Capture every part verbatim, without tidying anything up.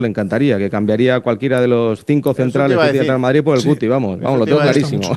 le encantaría, que cambiaría cualquiera de los cinco centrales que tiene Real Madrid por el sí. Guti, vamos, vamos, lo tengo clarísimo.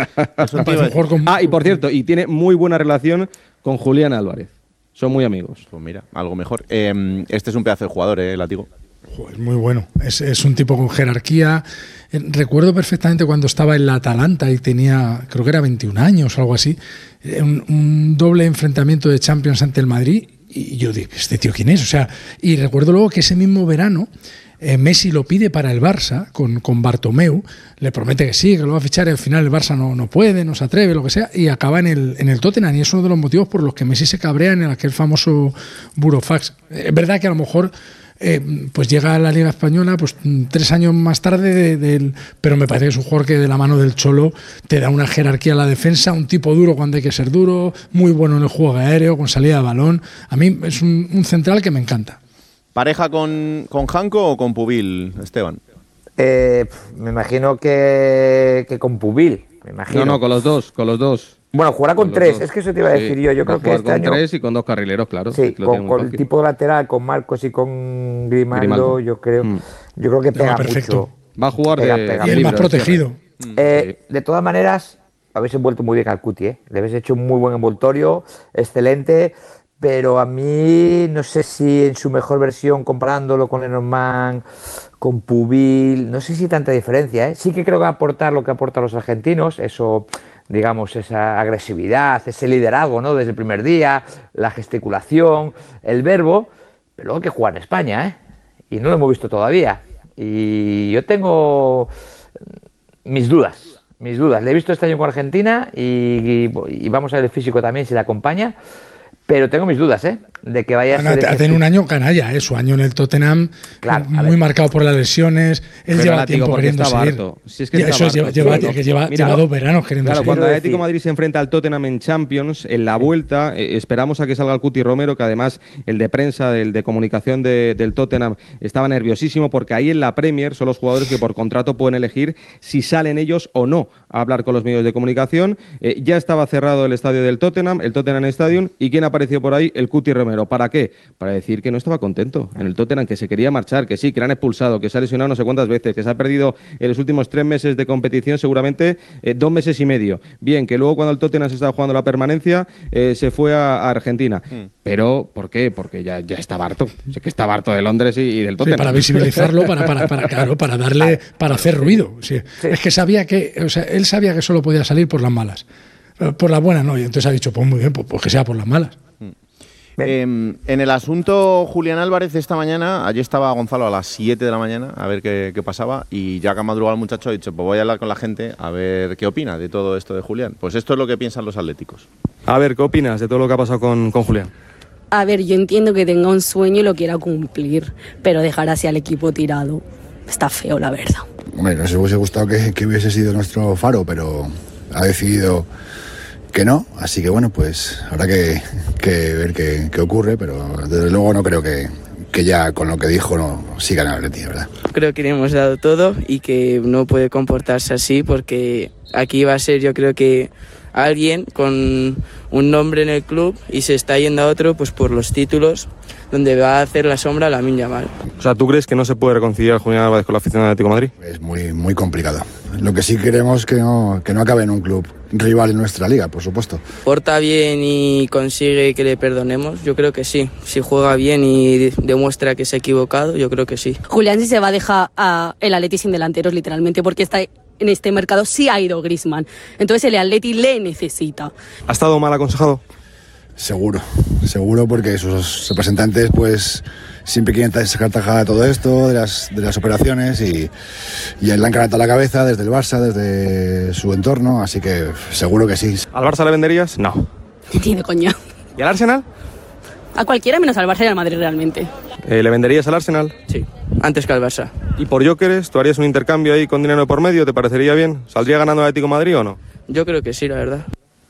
Ah, y por cierto, y tiene muy buena relación con Julián Álvarez. Son muy amigos. Pues mira, algo mejor. Eh, este es un pedazo de jugador, ¿eh, Látigo? Joder, muy bueno. Es, es un tipo con jerarquía. Recuerdo perfectamente cuando estaba en la Atalanta y tenía, creo que era veintiún años o algo así, un, un doble enfrentamiento de Champions ante el Madrid. Y yo dije, ¿este tío quién es? O sea, y recuerdo luego que ese mismo verano eh, Messi lo pide para el Barça con, con Bartomeu, le promete que sí, que lo va a fichar y al final el Barça no, no puede, no se atreve, lo que sea, y acaba en el, en el Tottenham, y es uno de los motivos por los que Messi se cabrea en aquel famoso burofax. Es verdad que a lo mejor eh, pues llega a la Liga Española pues tres años más tarde, de, de, pero me parece que es un jugador que de la mano del Cholo te da una jerarquía a la defensa, un tipo duro cuando hay que ser duro, muy bueno en el juego aéreo, con salida de balón. A mí es un, un central que me encanta. ¿Pareja con, con Janko o con Pubil, Esteban? Eh, me imagino que, que con Pubil. Me imagino. No, no, con los dos, con los dos. Bueno, jugará con, con tres, es que eso te iba a decir sí, yo. Yo creo que este con año. Con tres y con dos carrileros, claro. Sí, con, con el tipo de lateral, con Marcos y con Grimaldo, Grimaldo. yo creo mm. yo creo que pega mucho. Va a jugar pega, de, pega y el más protegido. Eh, sí. De todas maneras, habéis envuelto muy bien al Cuti, ¿eh? Le habéis hecho un muy buen envoltorio, excelente. Pero a mí, no sé si en su mejor versión, comparándolo con Lenormand, con Pubil, no sé si tanta diferencia, ¿eh? Sí que creo que va a aportar lo que aportan los argentinos, eso, digamos, esa agresividad, ese liderazgo, ¿no? Desde el primer día, la gesticulación, el verbo, pero luego hay que jugar en España, ¿eh? Y no lo hemos visto todavía. Y yo tengo mis dudas, mis dudas. Le he visto este año con Argentina y, y, y vamos a ver el físico también, si le acompaña. Pero tengo mis dudas, ¿eh? De que vaya bueno, a ser... Hace un año canalla, ¿eh? Su año en el Tottenham, claro, muy marcado por las lesiones. Él pero lleva tiempo queriendo seguir. Si es que eso es, lleva, lleva, sí, que lleva, Mira, lleva dos veranos queriendo claro, seguir. Cuando el Atlético de Madrid se enfrenta al Tottenham en Champions, en la vuelta, eh, esperamos a que salga el Cuti Romero, que además el de prensa, el de comunicación de, del Tottenham, estaba nerviosísimo, porque ahí en la Premier son los jugadores que por contrato pueden elegir si salen ellos o no a hablar con los medios de comunicación. Eh, ya estaba cerrado el estadio del Tottenham, el Tottenham Stadium, ¿y quién apareció por ahí? El Cuti Romero. ¿Para qué? Para decir que no estaba contento en el Tottenham, que se quería marchar, que sí, que le han expulsado, que se ha lesionado no sé cuántas veces, que se ha perdido en los últimos tres meses de competición, seguramente eh, dos meses y medio. Bien, que luego cuando el Tottenham se estaba jugando la permanencia, eh, se fue a, a Argentina. Mm. Pero, ¿por qué? Porque ya, ya estaba harto. Sé que estaba harto de Londres y, y del Tottenham. Sí, para visibilizarlo, para, para, para, claro, para darle, para hacer ruido. Sí. Sí. Es que sabía que, o sea, él sabía que solo podía salir por las malas. Por las buenas no, y entonces ha dicho, pues muy bien, pues, pues que sea por las malas. Mm. Eh, en el asunto Julián Álvarez, esta mañana, allí estaba Gonzalo a las siete de la mañana a ver qué, qué pasaba, y ya que ha madrugado el muchacho ha dicho, pues voy a hablar con la gente a ver qué opina de todo esto de Julián. Pues esto es lo que piensan los atléticos. A ver, ¿qué opinas de todo lo que ha pasado con, con Julián? A ver, yo entiendo que tenga un sueño y lo quiera cumplir, pero dejar así al equipo tirado está feo, la verdad. Hombre, nos hubiese gustado que, que hubiese sido nuestro faro, pero ha decidido que no, así que bueno, pues habrá que, que ver qué, qué ocurre, pero desde luego no creo que, que ya con lo que dijo no sigan a Atleti, ¿verdad? Creo que le hemos dado todo y que no puede comportarse así, porque aquí va a ser, yo creo que alguien con un nombre en el club y se está yendo a otro pues por los títulos, donde va a hacer la sombra a Lamine Yamal. O sea, ¿tú crees que no se puede reconciliar Julián Álvarez con la afición del Atlético de Madrid? Es muy, muy complicado. Lo que sí queremos es que no, que no acabe en un club rival en nuestra liga, por supuesto. Porta bien y consigue que le perdonemos, yo creo que sí. Si juega bien y demuestra que se ha equivocado, yo creo que sí. Julián sí se va a dejar a el Atleti sin delanteros, literalmente, porque está en este mercado sí ha ido Griezmann. Entonces el Atleti le necesita. ¿Ha estado mal aconsejado? Seguro, seguro, porque sus representantes pues siempre quieren sacar tajada de todo esto, de las, de las operaciones, y, y él le han calentado la cabeza desde el Barça, desde su entorno, así que seguro que sí. ¿Al Barça le venderías? No. Tiene coña. ¿Y al Arsenal? A cualquiera menos al Barça y al Madrid realmente. Eh, ¿Le venderías al Arsenal? Sí, antes que al Barça. ¿Y por Jóqueres? ¿Tú harías un intercambio ahí con dinero por medio? ¿Te parecería bien? ¿Saldría ganando el Atlético de Madrid o no? Yo creo que sí, la verdad.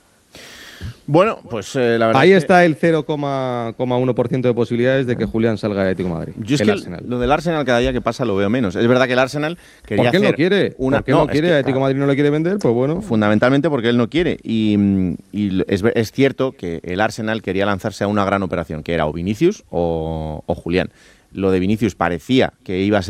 Bueno, pues eh, la verdad ahí es que está el cero coma uno por ciento de posibilidades de que Julián salga de Atlético de Madrid. Yo es el que Arsenal. Lo del Arsenal cada día que pasa lo veo menos. Es verdad que el Arsenal quería ¿Por qué hacer no quiere? Una... ¿Por qué no, no quiere? Es que, Atlético de Madrid no le quiere vender, pues bueno. Fundamentalmente porque él no quiere. Y, y es, es cierto que el Arsenal quería lanzarse a una gran operación, que era o Vinicius o, o Julián. lo de Vinicius parecía que iba a ser